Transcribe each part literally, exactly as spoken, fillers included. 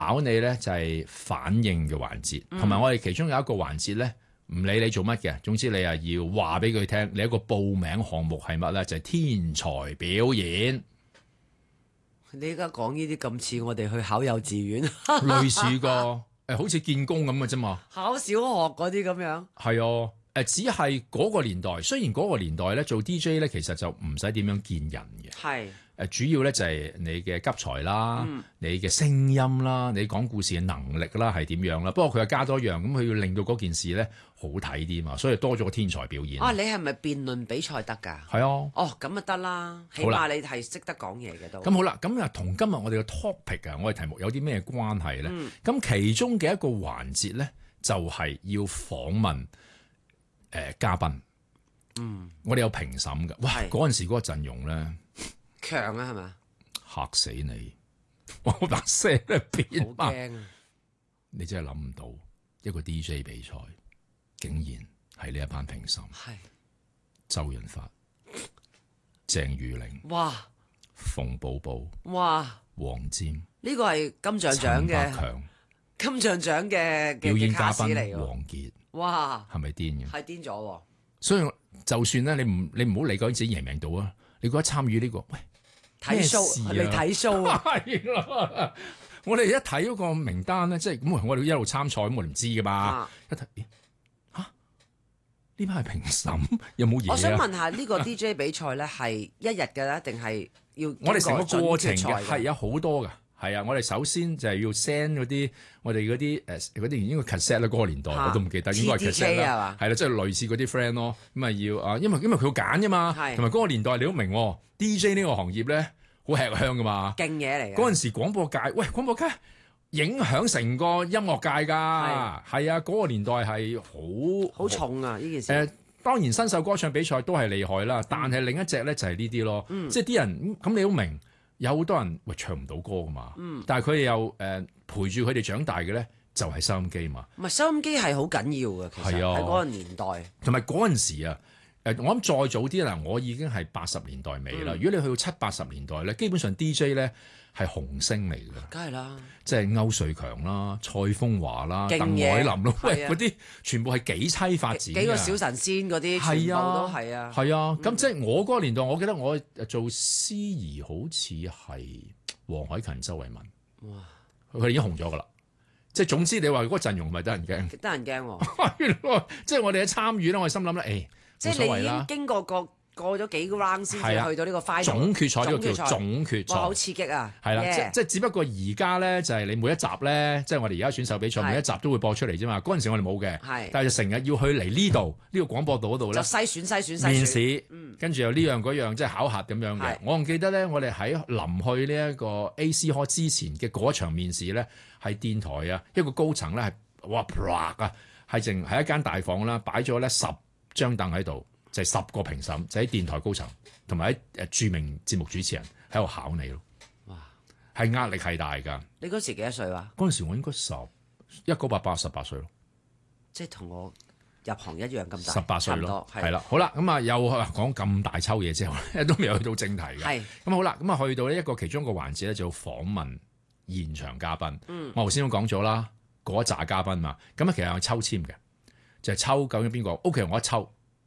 考你咧就係反應嘅環節，同埋我哋其中有一個環節咧，唔理你做乜嘅，總之你啊要話俾佢聽，你一個報名項目係乜咧？就係天才表演。 你而家講呢啲咁似我哋去考幼稚園， 類似個誒，好似見工咁嘅啫嘛。 考小學嗰啲咁樣。 係啊，誒只係嗰個年代，雖然嗰個年代咧做 D J 咧，其實就唔使點樣見人嘅。 係誒主要咧就係你嘅急才啦， 嗯、 你嘅聲音啦，你講故事嘅能力啦係點樣啦。不過佢又加多一樣，咁佢要令到嗰件事咧好睇啲嘛，所以多咗個天才表演。 啊，你係咪辯論比賽得㗎？ 係啊。 哦，咁啊得啦，起碼你係識得講嘢嘅都。 咁好啦，咁啊同今日我哋嘅 topic 啊，我哋題目有啲咩關係咧？咁、嗯、其中嘅一個環節咧，就係要訪問誒、呃、嘉賓。嗯，我哋有評審㗎。哇，嗰陣時嗰個陣容咧強啊，係咪？ 嚇死你！我把聲咧變好驚啊！ 你真係諗唔到一個 D J 比賽，竟然係呢一班評審。 係周潤發、鄭裕玲、 哇、 馮寶寶、 哇、 黃霑， 呢個係金像獎嘅強金像獎嘅表演嘉賓嚟喎。 王傑， 哇， 係咪癲嘅？ 係癲咗喎！ 所以就算咧，你唔你唔好理嗰陣自己贏唔贏到啊！你覺得參與呢、這個喂睇 show， 啊、 你睇 show 啊！ 係咯，我哋一睇嗰個名單咧，即係咁，我哋一路參賽咁，我哋唔知噶嘛。啊、一睇吓呢班係評審，有冇嘢啊？ 我想問下呢、這個 D J 比賽咧係一日嘅咧，定係要我哋成個過程嘅係嘅有好多噶。係啊，我哋首先就係要 send 嗰啲我哋嗰啲誒嗰啲應該 cassette 啦，嗰個年代、啊、我都唔記得，應該係 cassette 啦，係啦，即係類似嗰啲 friend 咯。咁啊要啊，因為因為佢要揀噶嘛，同埋嗰個年代你都明、哦、D J 呢個行業咧好吃香噶嘛， 勁嘢嚟嘅。嗰陣時廣播界，喂廣播界影響成個音樂界㗎，係啊，嗰、嗰個年代係好好重啊呢件事。 誒、呃，當然新秀歌唱比賽都係厲害啦，但係另一隻咧就係呢啲咯，嗯、即係啲人咁你都明。有好多人喂唱唔到歌噶嘛，嗯、但係佢哋又誒、呃、陪住佢哋長大嘅咧，就係、是、收音機嘛。 唔係收音機係好緊要嘅，其實喺嗰個年代。同埋嗰陣時啊，誒我諗再早啲啦，我已經係八十年代尾啦。嗯、如果你去到七八十年代咧，基本上 D J 咧係紅星嚟嘅， 梗係啦， 即係歐瑞強啦、蔡楓華啦、鄧藹霖咯，喂嗰啲全部係幾棲發展， 幾個小神仙嗰啲全部都係啊， 係啊，咁、嗯、即係我嗰個年代，我記得我做司儀好似係黃凱芹、周慧敏，哇，佢哋已經紅咗噶啦，即係總之你話嗰個陣容咪得人驚， 得人驚喎， 係咯，即係我哋嘅參與咧，我哋心諗咧，誒、哎， 即係你已經經過個。過咗幾個 round 先至去到呢個 final 總決賽，呢個叫總決賽， 哇，好刺激啊！ 係啦， yeah. 即即只不過而家咧就係你每一集咧，即係我哋而家選手比賽每一集都會播出嚟啫嘛。嗰陣時我哋冇嘅，但係就成日要去嚟呢度呢個廣播道嗰度咧， 就篩選篩選篩選面試，嗯、跟住又呢樣嗰樣即係考核咁樣嘅。我仲記得咧，我哋喺臨去呢一個 A C Hall 之前嘅嗰一場面試咧，係電台啊一個高層咧係哇啪啊，係淨係一間大房啦，擺咗咧十張凳喺度。就係十個評審，就喺電台高層，同埋喺誒著名節目主持人喺度考你咯。哇，係壓力係大㗎。 你嗰時幾多歲啊？ 嗰陣時我應該十一九八八十八歲咯。 即係同我入行一樣咁大。 十八歲咯，係啦。好啦，咁啊又講咁大抽嘢之後咧，都未有去到正題嘅。係。咁好啦，咁啊去到呢一個其中一個環節咧，就要訪問現場嘉賓。嗯。我頭先都講咗啦，嗰一紮嘉賓嘛，咁啊其實有抽籤嘅，就係、是、抽究竟邊個 ？O.K. 我一抽。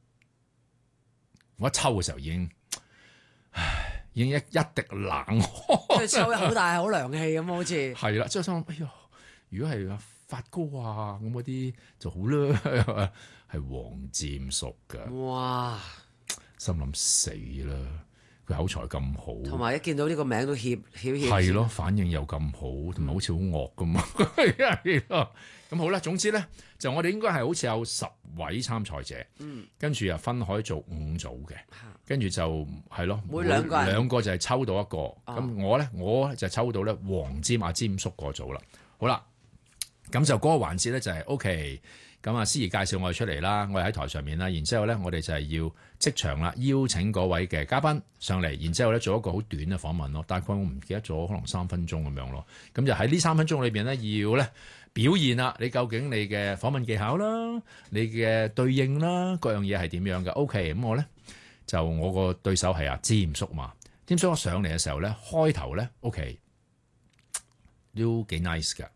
我一抽嘅時候已經，唉，已經一一滴冷汗， 即係抽好大口涼氣咁，好似係啦，即係心諗，哎呀，如果係發哥啊咁嗰啲就好啦，係黃霑叔㗎，哇，心諗死啦，佢口才咁好， 同埋一見到呢個名都怯怯怯， 係咯，反應又咁好，同埋好似好惡咁啊，係咯。咁好啦，總之咧就我哋應該係好似有十位參賽者，嗯，跟住又分開做五組嘅，跟住就係咯， 每兩個人兩個就係抽到一個，咁、哦、我咧我就抽到咧黃霑阿霑叔個組啦。好啦，咁就嗰個環節咧就係 OK，咁啊司儀介紹我哋出嚟啦，我哋喺台上面啦，然之後咧我哋就係要即場啦邀請嗰位嘅嘉賓上嚟，然之後咧做一個好短嘅訪問咯，大概我唔記得咗，可能三分鐘咁樣咯，咁就喺呢三分鐘裏邊咧要咧。表現啦，你究竟你嘅訪問技巧啦，你嘅對應啦，各樣嘢係點樣嘅 ？OK，咁我咧就我個對手係阿霑叔嘛，霑叔我上嚟嘅時候咧，開頭咧 OK， 都幾 nice 㗎。